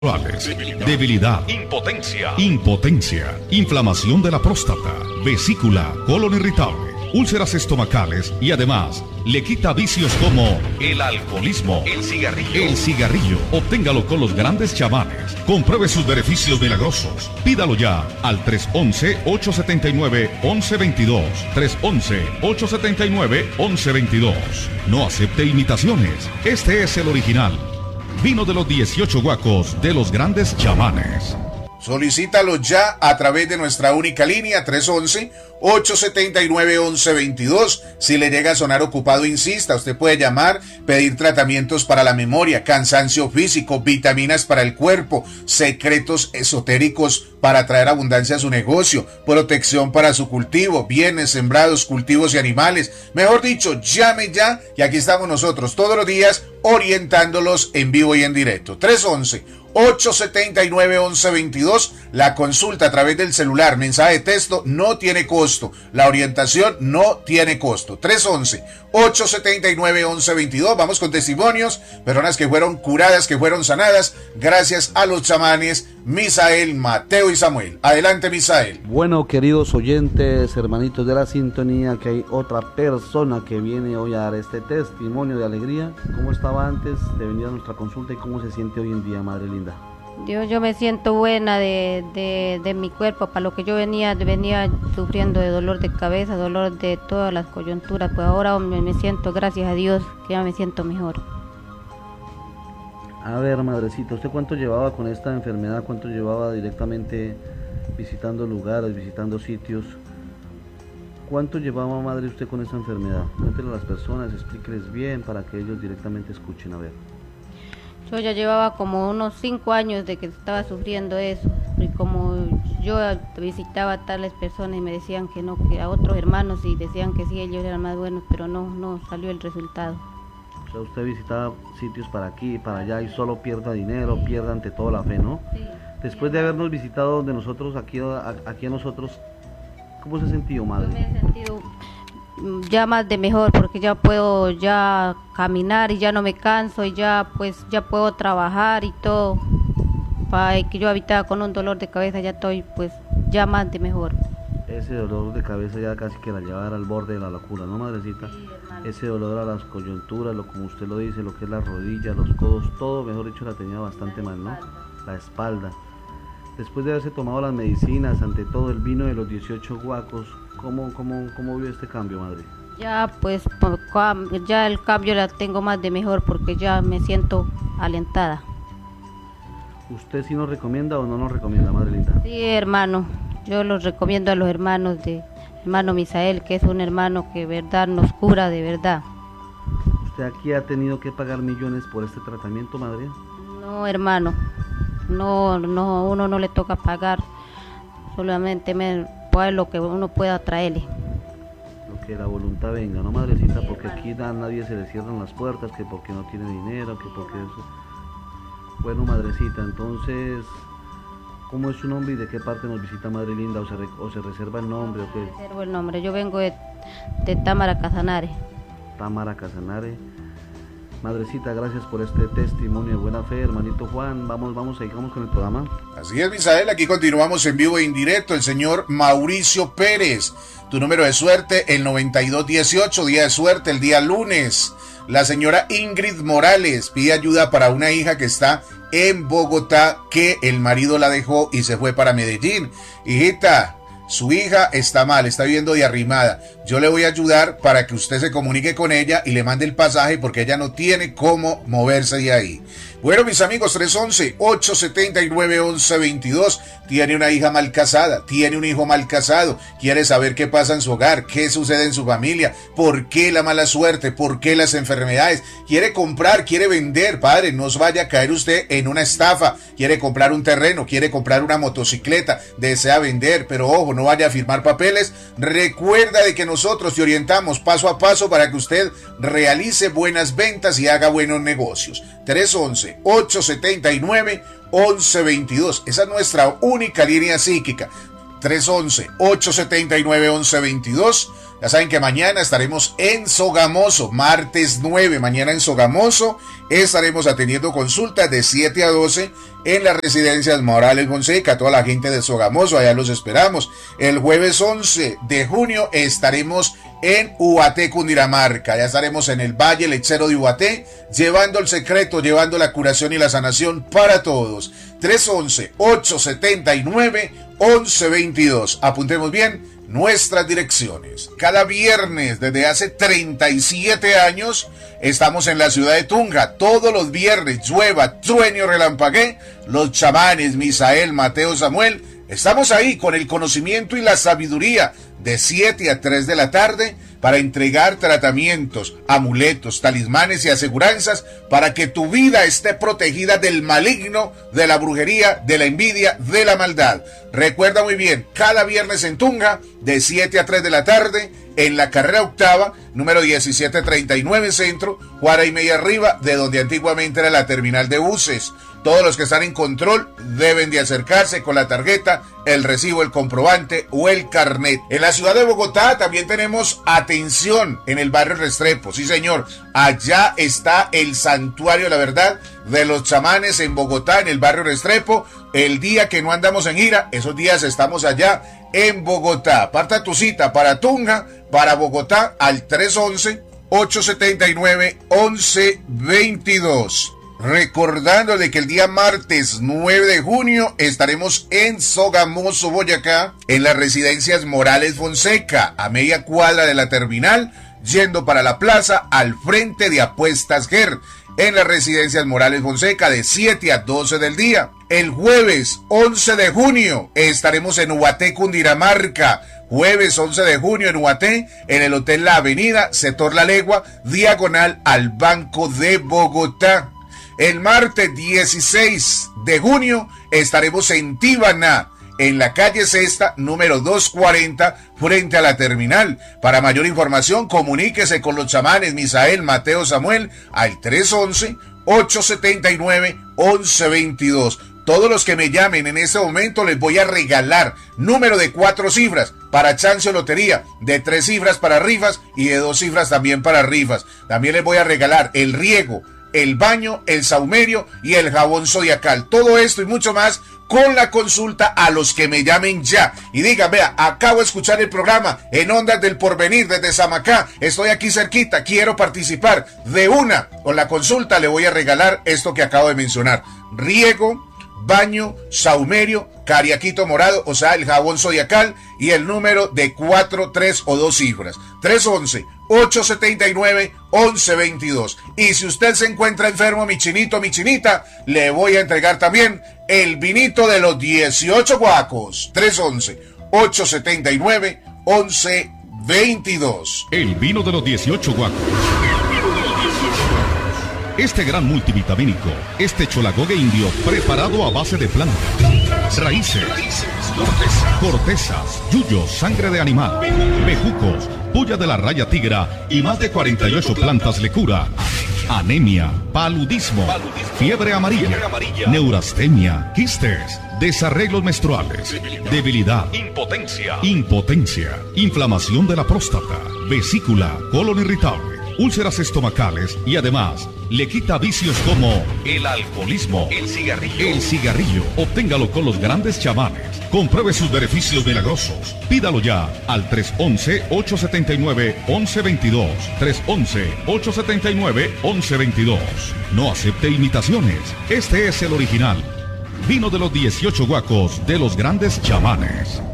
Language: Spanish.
debilidad, impotencia, inflamación de la próstata, vesícula, colon irritable, úlceras estomacales y además le quita vicios como el alcoholismo, el cigarrillo. Obténgalo con los grandes chamanes. Compruebe sus beneficios milagrosos. Pídalo ya al 311-879-1122. 311-879-1122. No acepte imitaciones. Este es el original. Vino de los 18 guacos de los grandes chamanes. Solicítalo ya a través de nuestra única línea 311-879-1122. Si le llega a sonar ocupado, insista. Usted puede llamar, pedir tratamientos para la memoria, cansancio físico, vitaminas para el cuerpo, secretos esotéricos para traer abundancia a su negocio, protección para su cultivo, bienes sembrados, cultivos y animales. Mejor dicho, llame ya y aquí estamos nosotros todos los días orientándolos en vivo y en directo. 311-879-1122. La consulta a través del celular, mensaje de texto, no tiene costo. La orientación no tiene costo. 311-879-1122. Vamos con testimonios, personas que fueron curadas, que fueron sanadas gracias a los chamanes Misael, Mateo y Samuel. Adelante, Misael. Bueno, queridos oyentes, hermanitos de la sintonía, que hay otra persona que viene hoy a dar este testimonio de alegría. ¿Cómo estaba antes de venir a nuestra consulta y cómo se siente hoy en día, madre linda? Yo me siento buena de mi cuerpo. Para lo que yo venía sufriendo de dolor de cabeza, dolor de todas las coyunturas, pues ahora me siento, gracias a Dios, que ya me siento mejor. A ver, madrecita, ¿usted cuánto llevaba con esta enfermedad? ¿Cuánto llevaba directamente visitando lugares, visitando sitios? ¿Cuánto llevaba, madre, usted con esta enfermedad? Cuéntele a las personas, explíqueles bien para que ellos directamente escuchen, a ver. Yo ya llevaba como unos 5 años de que estaba sufriendo eso, y como yo visitaba a tales personas y me decían que no, que a otros hermanos y decían que sí, ellos eran más buenos, pero no salió el resultado. O sea, usted visitaba sitios para aquí y para allá y solo pierda dinero, pierda ante todo la fe, ¿no? Sí. Después de habernos visitado de nosotros aquí a nosotros, ¿cómo se ha sentido, madre? Yo me he sentido ya más de mejor, porque ya puedo ya caminar y ya no me canso y ya puedo trabajar y todo. Para que yo habitaba con un dolor de cabeza, ya estoy pues ya más de mejor. Ese dolor de cabeza ya casi que la llevara al borde de la locura, ¿no, madrecita? Sí, ese dolor a las coyunturas, como usted lo dice, lo que es la rodilla, los codos, todo, mejor dicho, la tenía bastante mal, ¿no? La espalda. Después de haberse tomado las medicinas, ante todo el vino de los 18 guacos, ¿cómo vio este cambio, madre? Ya pues ya el cambio la tengo más de mejor, porque ya me siento alentada. ¿Usted sí nos recomienda o no nos recomienda, madre linda? Sí, hermano, yo los recomiendo a los hermanos de hermano Misael, que es un hermano que verdad nos cura de verdad. ¿Usted aquí ha tenido que pagar millones por este tratamiento, madre? No, hermano, no, uno no le toca pagar, solamente pues lo que uno pueda traerle. Lo que la voluntad venga, ¿no, madrecita? Sí, porque aquí a nadie se le cierran las puertas, que porque no tiene dinero, que porque eso. Bueno, madrecita, entonces, ¿cómo es su nombre y de qué parte nos visita, madre linda? ¿O se reserva el nombre o qué? Reservo el nombre, yo vengo de Támara Casanare. Támara Casanare. Madrecita, gracias por este testimonio de buena fe, hermanito Juan. Vamos, sigamos con el programa. Así es, Misael, aquí continuamos en vivo e indirecto. El señor Mauricio Pérez, tu número de suerte, el 9218, día de suerte, el día lunes. La señora Ingrid Morales pide ayuda para una hija que está en Bogotá, que el marido la dejó y se fue para Medellín. Hijita, su hija está mal, está viviendo de arrimada. Yo le voy a ayudar para que usted se comunique con ella y le mande el pasaje, porque ella no tiene cómo moverse de ahí. Bueno, mis amigos, 311-879-1122. Tiene una hija mal casada, tiene un hijo mal casado, quiere saber qué pasa en su hogar, qué sucede en su familia, por qué la mala suerte, por qué las enfermedades. Quiere comprar, quiere vender, padre, no os vaya a caer usted en una estafa. Quiere comprar un terreno, quiere comprar una motocicleta, desea vender, pero ojo, no vaya a firmar papeles. Recuerda de que nosotros te orientamos paso a paso para que usted realice buenas ventas y haga buenos negocios. 311-879-1122. Esa es nuestra única línea psíquica. 311-879-1122. Ya saben que mañana estaremos en Sogamoso, martes 9, mañana en Sogamoso estaremos atendiendo consultas de 7 a 12 en las residencias Morales Fonseca. Toda la gente de Sogamoso, allá los esperamos. El jueves 11 de junio estaremos en Ubaté, Cundinamarca. Ya estaremos en el Valle Lechero de Ubaté, llevando el secreto, llevando la curación y la sanación para todos. 311-879-1122. Apuntemos bien nuestras direcciones. Cada viernes desde hace 37 años estamos en la ciudad de Tunja. Todos los viernes, llueva, truene o relampaguee, los chamanes Misael, Mateo, Samuel, estamos ahí con el conocimiento y la sabiduría de 7 a 3 de la tarde para entregar tratamientos, amuletos, talismanes y aseguranzas para que tu vida esté protegida del maligno, de la brujería, de la envidia, de la maldad. Recuerda muy bien, cada viernes en Tunja, de 7 a 3 de la tarde, en la carrera octava, número 1739 Centro, cuadra y media arriba, de donde antiguamente era la terminal de buses. Todos los que están en control deben de acercarse con la tarjeta, el recibo, el comprobante o el carnet. En la ciudad de Bogotá también tenemos atención en el barrio Restrepo. Sí, señor, allá está el Santuario de la Verdad de los Chamanes en Bogotá, en el barrio Restrepo. El día que no andamos en gira, esos días estamos allá en Bogotá. Aparta tu cita para Tunja, para Bogotá, al 311-879-1122. Recordando de que el día martes 9 de junio estaremos en Sogamoso, Boyacá, en las residencias Morales Fonseca, a media cuadra de la terminal, yendo para la plaza al frente de Apuestas GER, en las residencias Morales Fonseca de 7 a 12 del día. El jueves 11 de junio estaremos en Ubaté, Cundinamarca. Jueves 11 de junio en Ubaté, en el Hotel La Avenida, sector La Legua, diagonal al Banco de Bogotá. El martes 16 de junio estaremos en Tíbana, en la calle Sexta, número 240, frente a la terminal. Para mayor información, comuníquese con los chamanes Misael, Mateo, Samuel, al 311-879-1122. Todos los que me llamen en este momento les voy a regalar número de 4 cifras para chance o lotería, de 3 cifras para rifas y de 2 cifras también para rifas. También les voy a regalar el riego, el baño, el saumerio y el jabón zodiacal. Todo esto y mucho más con la consulta a los que me llamen ya. Y digan, vea, acabo de escuchar el programa en Ondas del Porvenir desde Samacá. Estoy aquí cerquita, quiero participar. De una, con la consulta le voy a regalar esto que acabo de mencionar. Riego, baño, saumerio, cariaquito morado, o sea, el jabón zodiacal y el número de 4, 3 o 2 cifras. 311-879-1122. Y si usted se encuentra enfermo, mi chinito, mi chinita, le voy a entregar también el vinito de los 18 guacos. 311-879-1122. El vino de los 18 guacos. Este gran multivitamínico, este cholagogue indio preparado a base de plantas, raíces, cortezas, yuyos, sangre de animal, bejucos, puya de la raya tigra y más de 48 plantas le cura anemia, paludismo, fiebre amarilla, neurastemia, quistes, desarreglos menstruales, debilidad, impotencia, inflamación de la próstata, vesícula, colon irritable, úlceras estomacales y además le quita vicios como el alcoholismo, el cigarrillo. Obténgalo con los grandes chamanes. Compruebe sus beneficios milagrosos. Pídalo ya al 311-879-1122. 311-879-1122. No acepte imitaciones. Este es el original. Vino de los 18 guacos de los grandes chamanes.